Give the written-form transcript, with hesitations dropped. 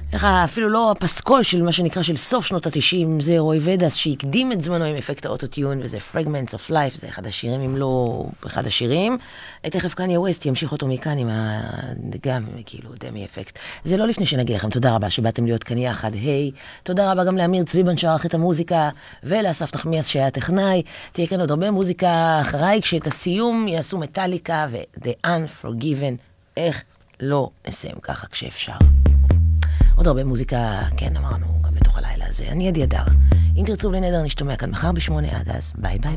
איך אפילו לא הפסקול של מה שנקרא של סוף שנות ה-90, זה רוי ודס שהקדים את זמנו עם אפקט האוטוטיון, וזה Fragments of Life, זה אחד השירים, אם לא אחד השירים. תכף קניה ווסט ימשיך אותו מכאן עם גם כאילו דמי אפקט. זה לא לפני שנגיד לכם, תודה רבה שבאתם להיות כאן יחד, היי. תודה רבה גם לאמיר צביבן שערך את המוזיקה, ולאסף נחמיאס שהיה טכנאי. תהיה כאן עוד הרבה מוזיקה אחריי, כשאת הסיום יעשו מטליקה ו-The Unforgiven. איך לא נסיים ככה כשאפשר. עוד הרבה מוזיקה, כן, אמרנו, גם בתוך הלילה הזה. אני עדי אדר. אם תרצו בלי נדר, נשתומע כאן מחר ב8, עד אז. ביי ביי ביי.